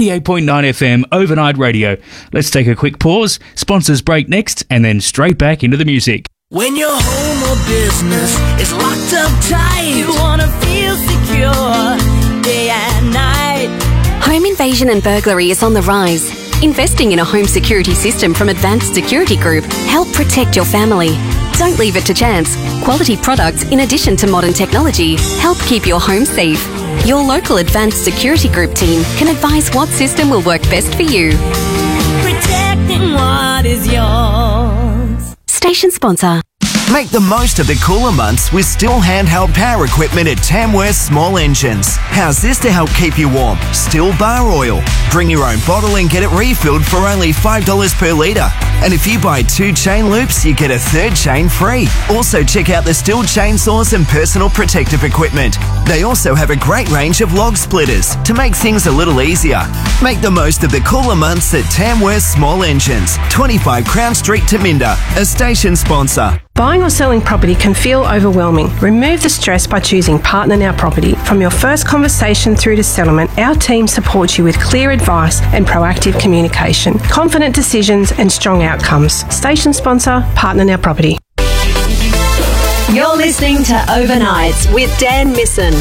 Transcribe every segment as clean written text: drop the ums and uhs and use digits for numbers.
88.9 FM Overnight Radio. Let's take a quick pause, sponsors break next, and then straight back into the music. When your home or business is locked up tight, you want to feel secure day and night. Home invasion and burglary is on the rise. Investing in a home security system from Advanced Security Group help protect your family. Don't leave it to chance. Quality products, in addition to modern technology, help keep your home safe. Your local Advanced Security Group team can advise what system will work best for you. Protecting what is yours. Station sponsor. Make the most of the cooler months with Stihl handheld power equipment at Tamworth Small Engines. How's this to help keep you warm? Stihl bar oil. Bring your own bottle and get it refilled for only $5 per litre. And if you buy 2 chain loops, you get a 3rd chain free. Also check out the Stihl chainsaws and personal protective equipment. They also have a great range of log splitters to make things a little easier. Make the most of the cooler months at Tamworth Small Engines, 25 Crown Street, Taminda, a station sponsor. Buying or selling property can feel overwhelming. Remove the stress by choosing Partner Now Property. From your first conversation through to settlement, our team supports you with clear advice and proactive communication, confident decisions and strong outcomes. Station sponsor, Partner Now Property. You're listening to Overnights with Dan Misson.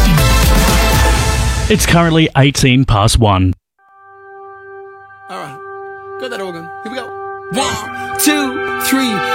It's currently 18 past 1. All right. Got that organ. Here we go. 1, 2, 3.